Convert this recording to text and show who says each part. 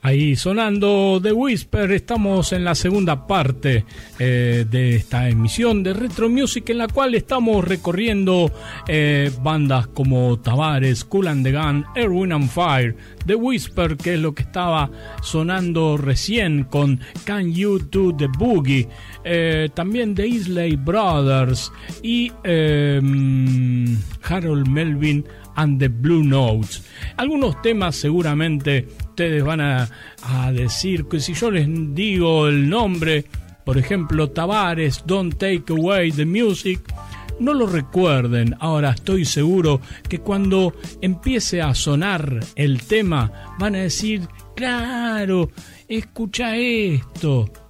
Speaker 1: Ahí sonando The Whisper, estamos en la segunda parte de esta emisión de Retro Music, en la cual estamos recorriendo bandas como Tavares, Kool and the Gang, Earth, Wind and Fire, The Whisper, que es lo que estaba sonando recién con Can You Do The Boogie, también The Isley Brothers y Harold Melvin and the Blue Notes. Algunos temas seguramente ustedes van a decir que si yo les digo el nombre, por ejemplo Tavares, Don't Take Away the Music, no lo recuerden. Ahora estoy seguro que cuando empiece a sonar el tema van a decir, claro, escucha esto.